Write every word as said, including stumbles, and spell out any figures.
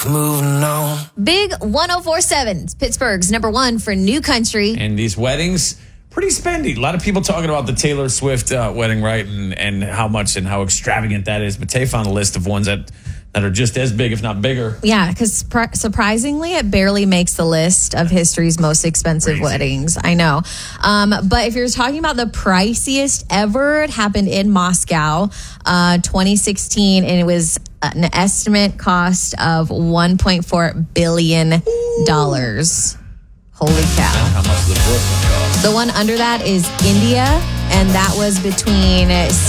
Moving on. Big one oh four point seven. Pittsburgh's number one for new country. And these weddings, pretty spendy. A lot of people talking about the Taylor Swift uh, wedding, right? And and how much and how extravagant that is. But Tay found a list of ones that, that are just as big, if not bigger. Yeah, because pr- surprisingly, it barely makes the list of history's most expensive Crazy. weddings. I know. Um, but if you're talking about the priciest ever, it happened in Moscow, uh, twenty sixteen, and it was an estimate cost of one point four billion dollars. Holy cow. How much does the fourth one cost? The one under that is India, and that was between